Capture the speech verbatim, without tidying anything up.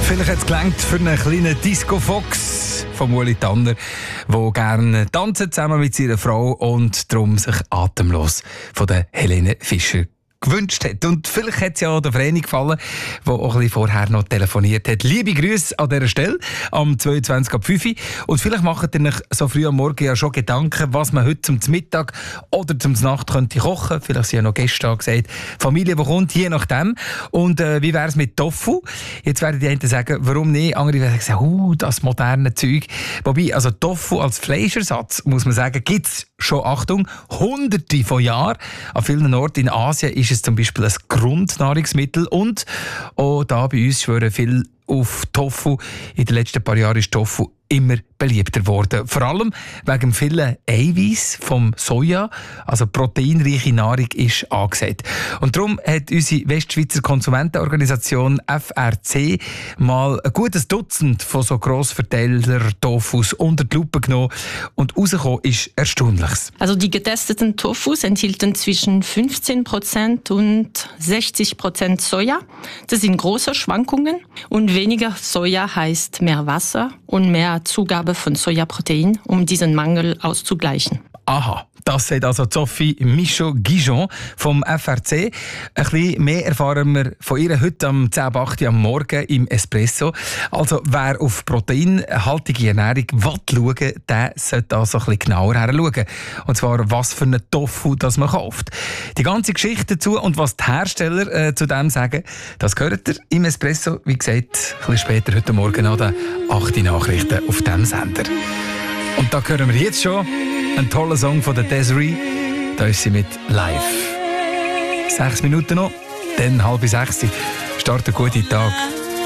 Vielleicht hat es gelangt für einen kleinen Disco-Fox von Uli Tanner, der gerne tanzt zusammen mit seiner Frau und darum sich atemlos von der Helene Fischer gewünscht hat. Und vielleicht hat es ja der Vreni gefallen, der auch ein bisschen vorher noch telefoniert hat. Liebe Grüße an dieser Stelle am zweiundzwanzig Uhr fünf. Und vielleicht macht ihr euch so früh am Morgen ja schon Gedanken, was man heute zum Mittag oder zum Nacht könnte kochen. Vielleicht sind ja noch Gäste da gesagt. Familie, die kommt, je nachdem. Und äh, wie wäre es mit Tofu? Jetzt werden die einen sagen, warum nicht? Andere werden sagen, uh, das moderne Zeug. Wobei, also Tofu als Fleischersatz, muss man sagen, gibt es schon, Achtung, hunderte von Jahren. An vielen Orten in Asien ist es zum Beispiel ein Grundnahrungsmittel und auch da bei uns schwören viel auf Tofu. In den letzten paar Jahren ist Tofu immer beliebter geworden. Vor allem wegen dem vielen Eiweiß vom Soja, also proteinreiche Nahrung ist angesagt. Und darum hat unsere Westschweizer Konsumentenorganisation F R C mal ein gutes Dutzend von so Grossverteiler-Tofus unter die Lupe genommen und rausgekommen ist Erstaunliches. Also die getesteten Tofus enthielten zwischen fünfzehn Prozent und sechzig Prozent Soja. Das sind große Schwankungen und weniger Soja heißt mehr Wasser und mehr Zugabe von Sojaprotein, um diesen Mangel auszugleichen. Aha, das sagt also Sophie Michaud-Guijon vom F R C. Ein bisschen mehr erfahren wir von ihr heute am zehn Uhr acht am Morgen im Espresso. Also wer auf proteinhaltige Ernährung schauen will, der sollte also ein bisschen genauer hinschauen. Und zwar, was für einen Tofu das man kauft. Die ganze Geschichte dazu und was die Hersteller äh, zu dem sagen, das hört ihr im Espresso, wie gesagt, ein bisschen später heute Morgen an den acht Nachrichten auf diesem Sender. Und da hören wir jetzt schon einen tollen Song von der Desiree. Da ist sie mit Live. Sechs Minuten noch, dann halb sechs. Start einen guten Tag.